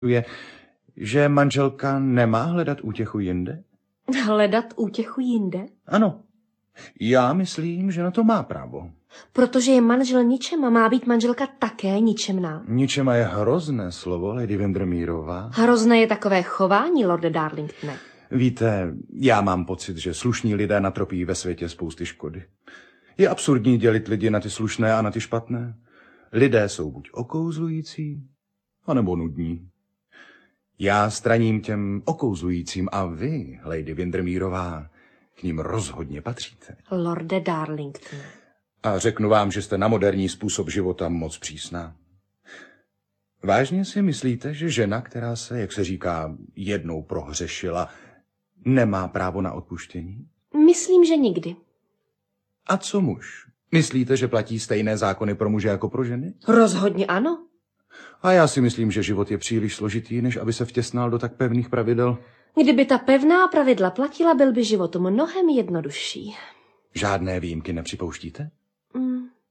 je, že manželka nemá hledat útěchu jinde? Hledat útěchu jinde? Ano. Já myslím, že na to má právo. Protože je manžel ničem a má být manželka také ničemná. Ničema je hrozné slovo, Lady Windermereová. Hrozné je takové chování, lorde Darlingtone. Víte, já mám pocit, že slušní lidé natropí ve světě spousty škody. Je absurdní dělit lidi na ty slušné a na ty špatné. Lidé jsou buď okouzlující, anebo nudní. Já straním těm okouzlujícím a vy, Lady Windermereová, k ním rozhodně patříte. Lorde Darlingtone. A řeknu vám, že jste na moderní způsob života moc přísná. Vážně si myslíte, že žena, která se, jak se říká, jednou prohřešila, nemá právo na odpuštění? Myslím, že nikdy. A co muž? Myslíte, že platí stejné zákony pro muže jako pro ženy? Rozhodně ano. A já si myslím, že život je příliš složitý, než aby se vtěsnal do tak pevných pravidel. Kdyby ta pevná pravidla platila, byl by život mnohem jednodušší. Žádné výjimky nepřipouštíte?